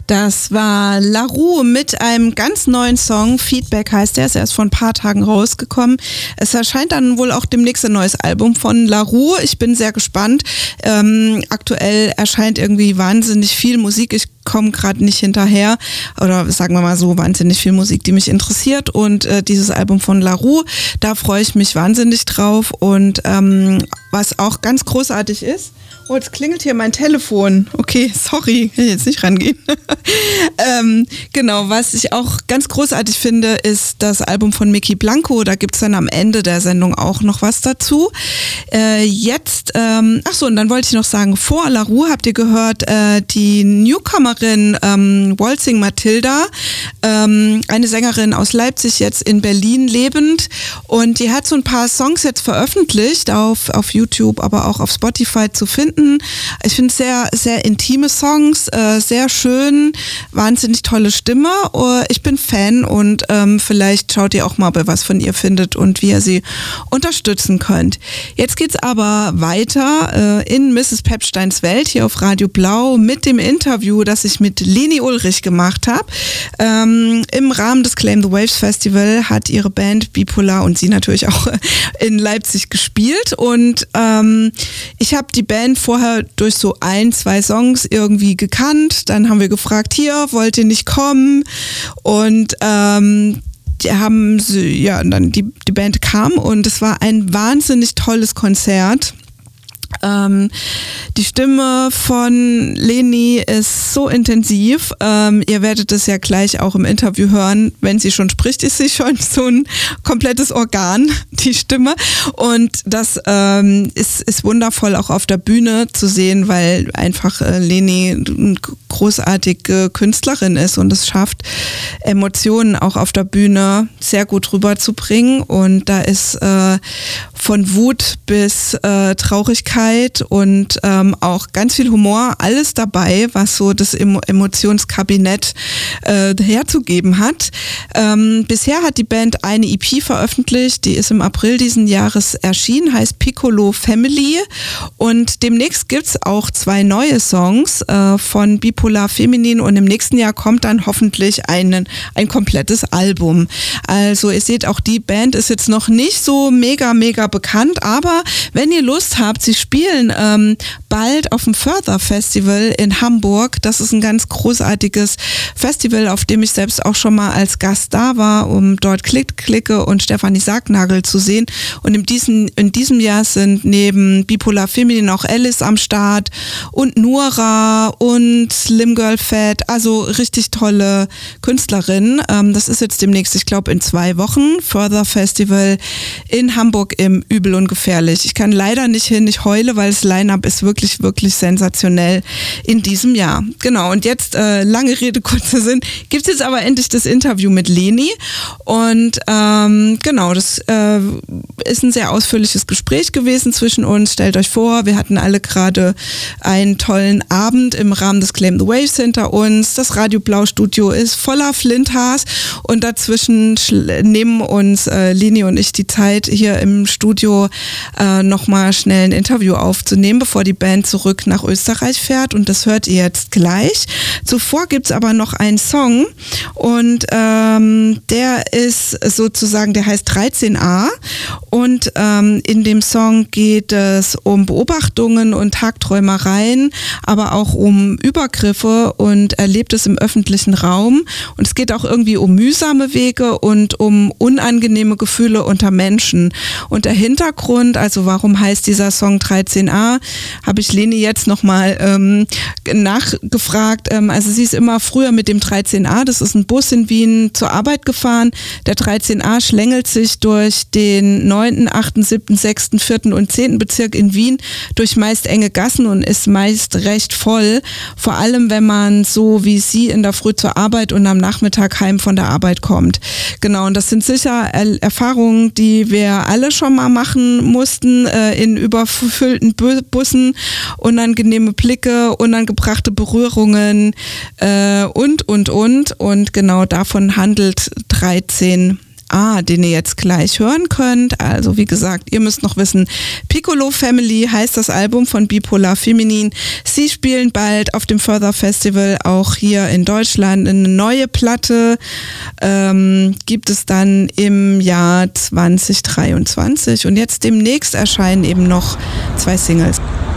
Das war La Roux mit einem ganz neuen Song. Feedback heißt der, ist erst vor ein paar Tagen rausgekommen. Es erscheint dann wohl auch demnächst ein neues Album von La Roux. Ich bin sehr gespannt. Aktuell erscheint irgendwie wahnsinnig viel Musik. Ich komme gerade nicht hinterher, oder sagen wir mal so, wahnsinnig viel Musik, die mich interessiert, und dieses Album von La Roux, da freue ich mich wahnsinnig drauf. Und was auch ganz großartig ist, oh, jetzt klingelt hier mein Telefon. Okay, sorry, kann ich jetzt nicht rangehen. Genau, was ich auch ganz großartig finde, ist das Album von Mickey Blanco. Da gibt es dann am Ende der Sendung auch noch was dazu. Und dann wollte ich noch sagen, vor La Roux habt ihr gehört, die Newcomerin Waltzing Matilda, eine Sängerin aus Leipzig, jetzt in Berlin lebend, und die hat so ein paar Songs jetzt veröffentlicht auf YouTube, aber auch auf Spotify zu finden. Ich finde sehr, sehr intime Songs, sehr schön, wahnsinnig tolle Stimme. Ich bin Fan, und vielleicht schaut ihr auch mal, was von ihr findet und wie ihr sie unterstützen könnt. Jetzt geht's aber weiter in Mrs. Pepsteins Welt hier auf Radio Blau mit dem Interview, das ich mit Leni Ulrich gemacht habe. Im Rahmen des Claim the Waves Festival hat ihre Band Bipolar und sie natürlich auch in Leipzig gespielt, und ich habe die Band vorher durch so 1-2 Songs irgendwie gekannt. Dann haben wir gefragt, hier, wollt ihr nicht kommen? Und dann die Band kam, und es war ein wahnsinnig tolles Konzert. Die Stimme von Leni ist so intensiv. Ihr werdet es ja gleich auch im Interview hören. Wenn sie schon spricht, ist sie schon so ein komplettes Organ, die Stimme. Und das ist wundervoll auch auf der Bühne zu sehen, weil einfach Leni eine großartige Künstlerin ist und es schafft, Emotionen auch auf der Bühne sehr gut rüberzubringen. Und da ist von Wut bis Traurigkeit und auch ganz viel Humor, alles dabei, was so das Emotionskabinett herzugeben hat. Bisher hat die Band eine EP veröffentlicht, die ist im April diesen Jahres erschienen, heißt Piccolo Family, und demnächst gibt's auch 2 neue Songs von Bipolar Feminin, und im nächsten Jahr kommt dann hoffentlich ein komplettes Album. Also ihr seht, auch die Band ist jetzt noch nicht so mega bekannt, aber wenn ihr Lust habt, sie spielen bald auf dem Further Festival in Hamburg. Das ist ein ganz großartiges Festival, auf dem ich selbst auch schon mal als Gast da war, um dort Klicke und Stefanie Sargnagel zu sehen. Und in diesem Jahr sind neben Bipolar Feminin auch Alice am Start und Nura und Slim Girl Fat, also richtig tolle Künstlerinnen. Das ist jetzt demnächst, ich glaube in 2 Wochen, Further Festival in Hamburg im Übel und Gefährlich. Ich kann leider nicht hin, ich heule, weil das Line-Up ist wirklich sensationell in diesem Jahr. Genau, und jetzt, lange Rede, kurzer Sinn, gibt es jetzt aber endlich das Interview mit Leni, und genau, das ist ein sehr ausführliches Gespräch gewesen zwischen uns. Stellt euch vor, wir hatten alle gerade einen tollen Abend im Rahmen des Claim the Waves hinter uns. Das Radio Blau Studio ist voller Flinthas, und dazwischen nehmen uns Leni und ich die Zeit, hier im Studio nochmal schnell ein Interview aufzunehmen, bevor die Band zurück nach Österreich fährt, und das hört ihr jetzt gleich. Zuvor gibt's aber noch einen Song, und der ist sozusagen, der heißt 13a, und in dem Song geht es um Beobachtungen und Tagträumereien, aber auch um Übergriffe und Erlebtes im öffentlichen Raum, und es geht auch irgendwie um mühsame Wege und um unangenehme Gefühle unter Menschen. Und der Hintergrund, also warum heißt dieser Song 13a, habe ich Leni jetzt nochmal nachgefragt. Also sie ist immer früher mit dem 13a, das ist ein Bus in Wien, zur Arbeit gefahren. Der 13a schlängelt sich durch den 9., 8., 7., 6., 4. und 10. Bezirk in Wien durch meist enge Gassen und ist meist recht voll. Vor allem, wenn man so wie sie in der Früh zur Arbeit und am Nachmittag heim von der Arbeit kommt. Genau, und das sind sicher Erfahrungen, die wir alle schon mal machen mussten, in überfüllten Bussen, unangenehme Blicke, unangebrachte Berührungen und genau davon handelt 13a. den ihr jetzt gleich hören könnt. Also wie gesagt, ihr müsst noch wissen, Piccolo Family heißt das Album von Bipolar Feminin. Sie spielen bald auf dem Further Festival auch hier in Deutschland. Eine neue Platte gibt es dann im Jahr 2023 und jetzt demnächst erscheinen eben noch 2 Singles.